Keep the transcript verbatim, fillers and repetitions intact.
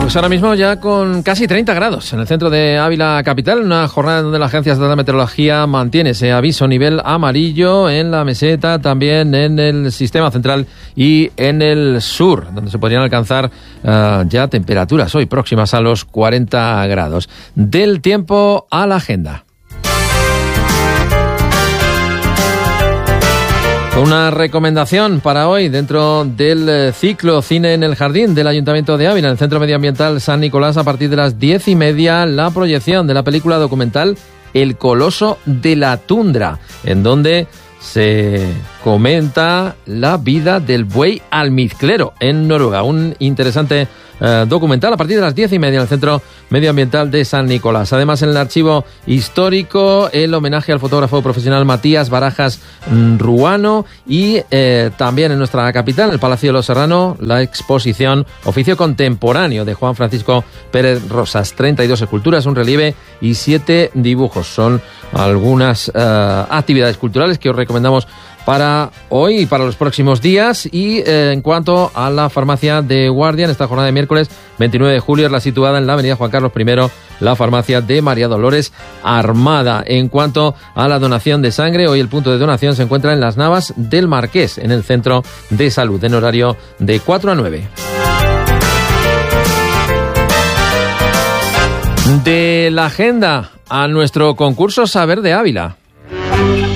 Pues ahora mismo ya con casi treinta grados en el centro de Ávila capital, una jornada donde la Agencia Estatal de Meteorología mantiene ese aviso nivel amarillo en la meseta, también en el sistema central y en el sur, donde se podrían alcanzar uh, ya temperaturas hoy próximas a los cuarenta grados. Del tiempo a la agenda. Una recomendación para hoy dentro del ciclo Cine en el Jardín del Ayuntamiento de Ávila, en el Centro Medioambiental San Nicolás, a partir de las diez y media, la proyección de la película documental El Coloso de la Tundra, en donde se comenta la vida del buey almizclero en Noruega. Un interesante eh, documental a partir de las diez y media en el Centro Medioambiental de San Nicolás. Además, en el archivo histórico, el homenaje al fotógrafo profesional Matías Barajas Ruano, y eh, también en nuestra capital, en el Palacio de los Serrano, la exposición Oficio Contemporáneo de Juan Francisco Pérez Rosas. treinta y dos esculturas, un relieve y siete dibujos. Son algunas eh, actividades culturales que os recomendamos para hoy y para los próximos días. Y eh, en cuanto a la farmacia de guardia, en esta jornada de miércoles veintinueve de julio, es la situada en la avenida Juan Carlos primero, la farmacia de María Dolores Armada. En cuanto a la donación de sangre, hoy el punto de donación se encuentra en Las Navas del Marqués, en el Centro de Salud, en horario de cuatro a nueve. De la agenda a nuestro concurso Saber de Ávila.